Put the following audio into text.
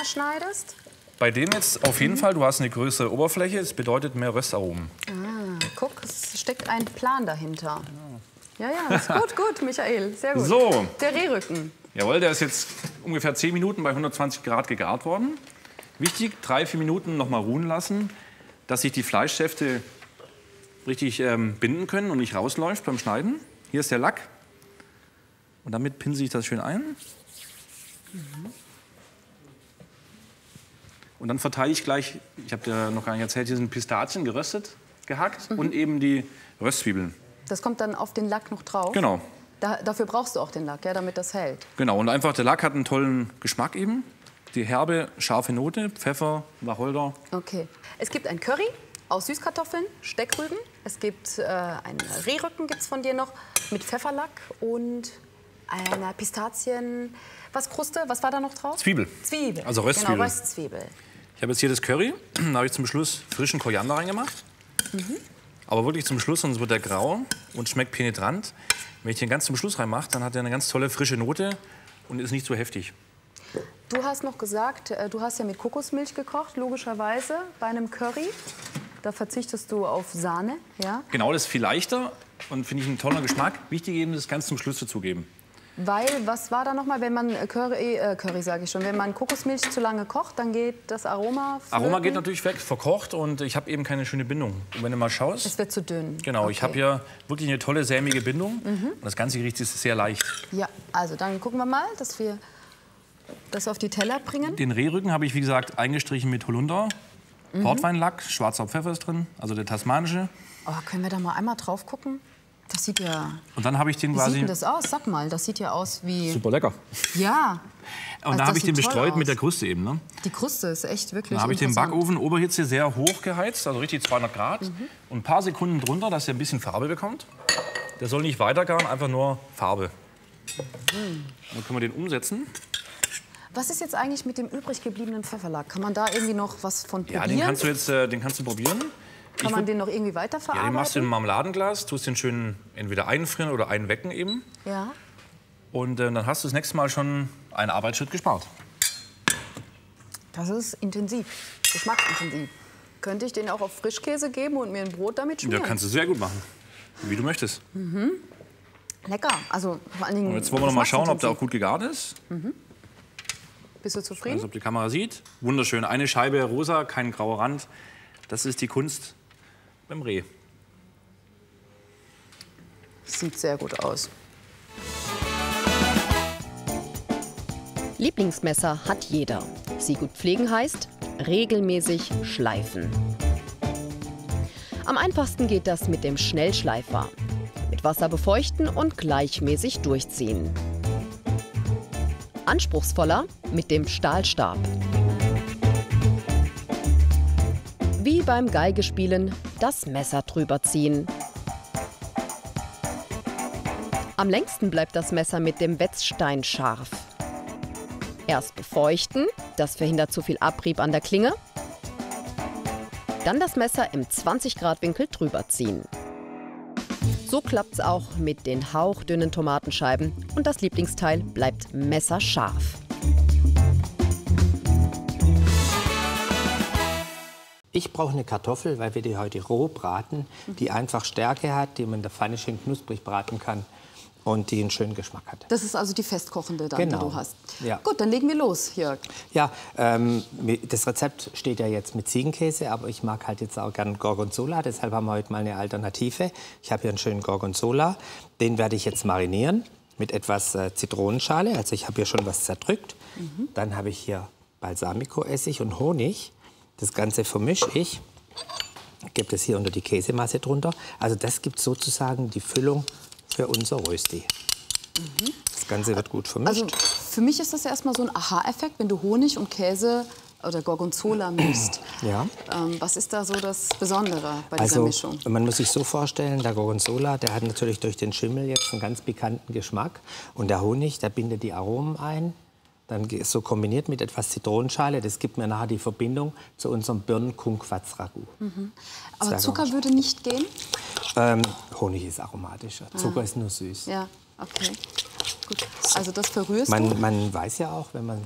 schneidest? Bei dem jetzt auf jeden Fall, du hast eine größere Oberfläche, das bedeutet mehr Röstaromen. Ah, guck, es steckt ein Plan dahinter. Ja, ja, ist gut, gut, Michael, sehr gut. So. Der Rehrücken. Jawohl, der ist jetzt ungefähr 10 Minuten bei 120 Grad gegart worden. Wichtig, 3-4 Minuten noch mal ruhen lassen, dass sich die Fleischsäfte richtig binden können und nicht rausläuft beim Schneiden. Hier ist der Lack. Und damit pinsel ich das schön ein. Und dann verteile ich gleich, ich habe dir noch gar nicht erzählt, hier sind Pistazien geröstet, gehackt und eben die Röstzwiebeln. Das kommt dann auf den Lack noch drauf? Genau. Dafür brauchst du auch den Lack, ja, damit das hält. Genau, und einfach der Lack hat einen tollen Geschmack eben. Die herbe, scharfe Note, Pfeffer, Wacholder. Okay. Es gibt ein Curry aus Süßkartoffeln, Steckrüben. Es gibt einen Rehrücken gibt's von dir noch mit Pfefferlack und einer Pistazien. Was Kruste? Was war da noch drauf? Zwiebel. Zwiebel. Also Röstzwiebel. Genau, Röstzwiebel. Ich habe jetzt hier das Curry. Da habe ich zum Schluss frischen Koriander reingemacht. Aber wirklich zum Schluss, sonst wird der grau und schmeckt penetrant. Wenn ich den ganz zum Schluss reinmache, dann hat er eine ganz tolle frische Note und ist nicht so heftig. Du hast noch gesagt, du hast ja mit Kokosmilch gekocht, logischerweise, bei einem Curry. Da verzichtest du auf Sahne, ja? Genau, das ist viel leichter und finde ich einen tollen Geschmack. Wichtig eben, das ganz zum Schluss dazugeben. Weil, was war da noch mal, wenn man Curry sage ich schon, wenn man Kokosmilch zu lange kocht, dann geht das Aroma flöten? Aroma geht natürlich weg, verkocht und ich habe eben keine schöne Bindung. Und wenn du mal schaust... Es wird zu dünn. Genau, okay. Ich habe hier wirklich eine tolle, sämige Bindung und das ganze Gericht ist sehr leicht. Ja, also dann gucken wir mal, dass wir das auf die Teller bringen. Den Rehrücken habe ich, wie gesagt, eingestrichen mit Holunder, Portweinlack, schwarzer Pfeffer ist drin, also der tasmanische. Oh, können wir da mal einmal drauf gucken? Das sieht ja... Und dann habe ich den Wie quasi... sieht denn das aus? Sag mal, das sieht ja aus wie... Super lecker. Ja. Und da habe ich den bestreut mit der Kruste eben. Ne? Die Kruste ist echt wirklich Da habe ich den interessant. Backofen Oberhitze sehr hoch geheizt, also richtig 200 Grad. Und ein paar Sekunden drunter, dass er ein bisschen Farbe bekommt. Der soll nicht weitergaren, einfach nur Farbe. Dann können wir den umsetzen. Was ist jetzt eigentlich mit dem übrig gebliebenen Pfefferlack? Kann man da irgendwie noch was von probieren? Ja, den kannst du jetzt probieren. Kann man den noch irgendwie Ja, weiterverarbeiten? den machst du in ein Marmeladenglas, tust den schön entweder einfrieren oder einwecken eben. Ja. Und dann hast du das nächste Mal schon einen Arbeitsschritt gespart. Das ist intensiv, geschmacksintensiv. Könnte ich den auch auf Frischkäse geben und mir ein Brot damit Ja, schmieren? kannst du sehr gut machen, wie du möchtest. Lecker. Also vor allen Dingen Und jetzt wollen wir noch mal schauen, ob der auch geschmacksintensiv. gut gegart ist. Bist du zufrieden? Also ob die Kamera sieht. Wunderschön. Eine Scheibe rosa, kein grauer Rand. Das ist die Kunst beim Reh. Sieht sehr gut aus. Lieblingsmesser hat jeder. Sie gut pflegen heißt regelmäßig schleifen. Am einfachsten geht das mit dem Schnellschleifer. Mit Wasser befeuchten und gleichmäßig durchziehen. Anspruchsvoller mit dem Stahlstab. Wie beim Geigespielen das Messer drüber ziehen. Am längsten bleibt das Messer mit dem Wetzstein scharf. Erst befeuchten, das verhindert zu viel Abrieb an der Klinge. Dann das Messer im 20-Grad-Winkel drüber ziehen. So klappt's auch mit den hauchdünnen Tomatenscheiben und das Lieblingsteil bleibt messerscharf. Ich brauche eine Kartoffel, weil wir die heute roh braten, die einfach Stärke hat, die man in der Pfanne schön knusprig braten kann und die einen schönen Geschmack hat. Das ist also die festkochende, dann, Genau. die du hast. Ja. Gut, dann legen wir los, Jörg. Ja, das Rezept steht ja jetzt mit Ziegenkäse, aber ich mag halt jetzt auch gern Gorgonzola, deshalb haben wir heute mal eine Alternative. Ich habe hier einen schönen Gorgonzola, den werde ich jetzt marinieren mit etwas Zitronenschale, also ich habe hier schon was zerdrückt. Dann habe ich hier Balsamico-Essig und Honig. Das Ganze vermische ich, gebe das hier unter die Käsemasse drunter. Also das gibt sozusagen die Füllung für unser Rösti. Das Ganze wird gut vermischt. Also für mich ist das ja erstmal so ein Aha-Effekt, wenn du Honig und Käse oder Gorgonzola mischst. Ja. Was ist da so das Besondere bei dieser Mischung? Man muss sich so vorstellen, der Gorgonzola, der hat natürlich durch den Schimmel jetzt einen ganz pikanten Geschmack. Und der Honig, der bindet die Aromen ein. Dann so kombiniert mit etwas Zitronenschale, das gibt mir nachher die Verbindung zu unserem Birnen-Kumquats-Ragout. Aber Zucker würde nicht gehen? Honig ist aromatischer, Zucker ist nur süß. Ja, okay. Gut. Also das verrührst du? Man weiß ja auch, wenn man